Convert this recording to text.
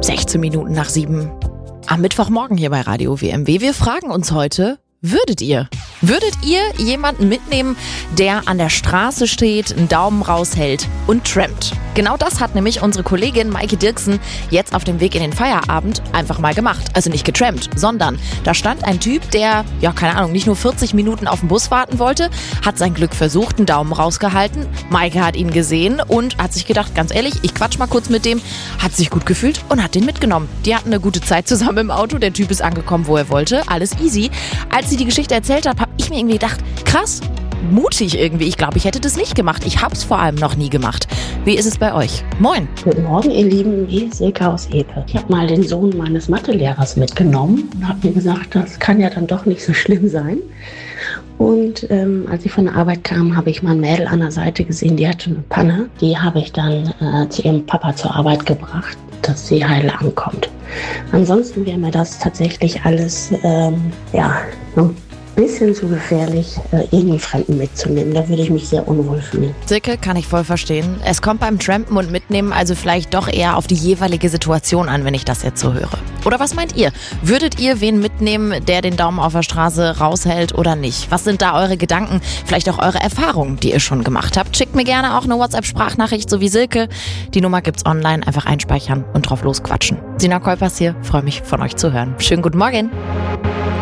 16 Minuten nach 7 am Mittwochmorgen hier bei Radio WMW. Wir fragen uns heute, würdet ihr jemanden mitnehmen, der an der Straße steht, einen Daumen raushält und trampt? Genau das hat nämlich unsere Kollegin Maike Dirksen jetzt auf dem Weg in den Feierabend einfach mal gemacht. Also nicht getrampt, sondern da stand ein Typ, der, nicht nur 40 Minuten auf den Bus warten wollte, hat sein Glück versucht, einen Daumen rausgehalten. Maike hat ihn gesehen und hat sich gedacht, ganz ehrlich, ich quatsch mal kurz mit dem, hat sich gut gefühlt und hat den mitgenommen. Die hatten eine gute Zeit zusammen im Auto, der Typ ist angekommen, wo er wollte, alles easy. Als sie die Geschichte erzählt hat, habe ich mir irgendwie gedacht, krass, mutig irgendwie. Ich glaube, ich hätte das nicht gemacht. Ich habe es vor allem noch nie gemacht. Wie ist es bei euch? Moin. Guten Morgen, ihr Lieben. Hier ist Silke aus Epe. Ich habe mal den Sohn meines Mathelehrers mitgenommen und habe mir gesagt, das kann ja dann doch nicht so schlimm sein. Und als ich von der Arbeit kam, habe ich mal ein Mädel an der Seite gesehen, die hatte eine Panne. Die habe ich dann zu ihrem Papa zur Arbeit gebracht, dass sie heil ankommt. Ansonsten wäre mir das tatsächlich alles, ein bisschen zu gefährlich, irgendeinen Fremden mitzunehmen. Da würde ich mich sehr unwohl fühlen. Silke, kann ich voll verstehen. Es kommt beim Trampen und Mitnehmen also vielleicht doch eher auf die jeweilige Situation an, wenn ich das jetzt so höre. Oder was meint ihr? Würdet ihr wen mitnehmen, der den Daumen auf der Straße raushält oder nicht? Was sind da eure Gedanken? Vielleicht auch eure Erfahrungen, die ihr schon gemacht habt? Schickt mir gerne auch eine WhatsApp-Sprachnachricht, so wie Silke. Die Nummer gibt's online. Einfach einspeichern und drauf losquatschen. Sina Kolpers hier. Freue mich, von euch zu hören. Schönen guten Morgen.